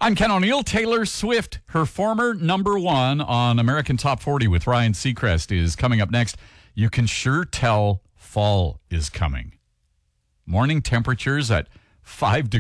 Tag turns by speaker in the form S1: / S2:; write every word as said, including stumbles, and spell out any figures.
S1: I'm Ken O'Neill. Taylor Swift, her former number one on American Top forty with Ryan Seacrest, is coming up next. You can sure tell fall is coming. Morning temperatures at five degrees.